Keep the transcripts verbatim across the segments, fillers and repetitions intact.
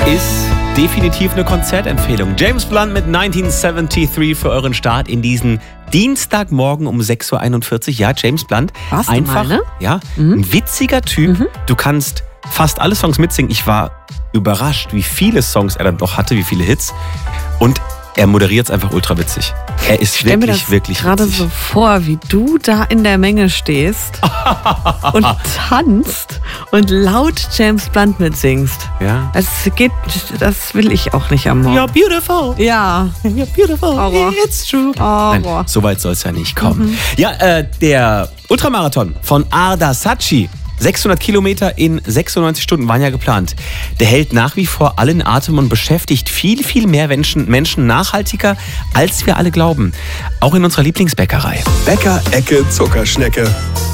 ist definitiv eine Konzertempfehlung. James Blunt mit neunzehnhundertdreiundsiebzig für euren Start in diesen Dienstagmorgen um sechs Uhr einundvierzig. Ja, James Blunt. Warst einfach, du mal, ne? ja, Mhm. ein witziger Typ. Mhm. Du kannst fast alle Songs mitsingen. Ich war überrascht, wie viele Songs er dann doch hatte, wie viele Hits. Und er moderiert es einfach ultra witzig. Er ist Ich stell mir wirklich, das wirklich gerade witzig. so vor, wie du da in der Menge stehst und tanzt und laut James Blunt mitsingst. Ja. Es geht, das will ich auch nicht am Morgen. You're beautiful. Ja. You're beautiful. Horror. It's true. Horror. Nein, so weit soll es ja nicht kommen. Ja, äh, der Ultramarathon von Ardasacchi. sechshundert Kilometer in sechsundneunzig Stunden waren ja geplant. Der hält nach wie vor allen Atem und beschäftigt viel, viel mehr Menschen, Menschen nachhaltiger, als wir alle glauben. Auch in unserer Lieblingsbäckerei. Bäcker-Ecke Zuckerschnecke.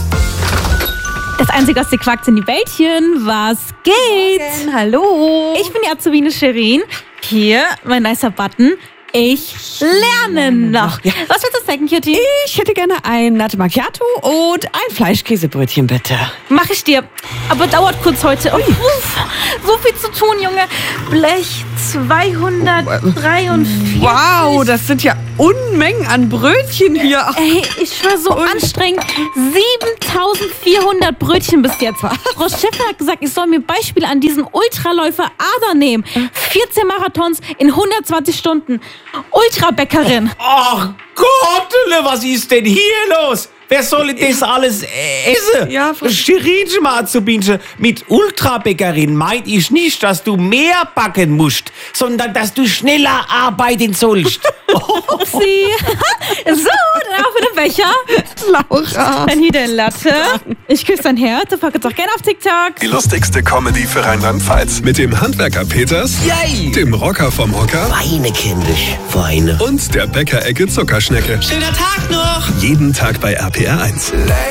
Das Einzige, was dir quackt, sind die Bällchen. Was geht? Hallo. Ich bin die Azubine Shirin. Hier, mein nicer Button. Ich lerne noch. Was willst du snacken, Cutie? Ich hätte gerne ein Latte Macchiato und ein Fleischkäsebrötchen, bitte. Mach ich dir. Aber dauert kurz heute. Oh, uff, so viel zu tun, Junge. Blech zweihundertdreiundvierzig. Wow, das sind ja Unmengen an Brötchen hier. Ey, ich schwör, so anstrengend. siebentausendvierhundert Brötchen bis jetzt. Frau Schäfer hat gesagt, ich soll mir Beispiele an diesen Ultraläufer Ada nehmen. vierzehn Marathons in hundertzwanzig Stunden. Ultrabäckerin. Ach Gott, was ist denn hier los? Wer soll das alles essen? Ja, Frau- Shirinchen mal Azubinchen, mit Ultrabäckerin meint ich nicht, dass du mehr backen musst, sondern dass du schneller arbeiten sollst. Upsi. So, dann auf mit dem Becher. Laura. Dann hier der Latte. Ich küsse dein Herz. Du packst auch gerne auf TikTok. Die lustigste Comedy für Rheinland-Pfalz. Mit dem Handwerker Peters, Yay! dem Rocker vom Hocker Weine, kindisch, Weine. und der Bäcker-Ecke Zuckerschnecke. Schöner Tag noch! Jeden Tag bei R P R eins.